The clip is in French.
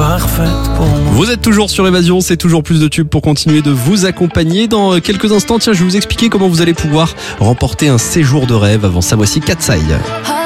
parfaite pour moi. Vous êtes toujours sur Évasion, c'est toujours plus de tubes pour continuer de vous accompagner. Dans quelques instants, tiens, je vais vous expliquer comment vous allez pouvoir remporter un séjour de rêve. Avant ça, voici Katsai.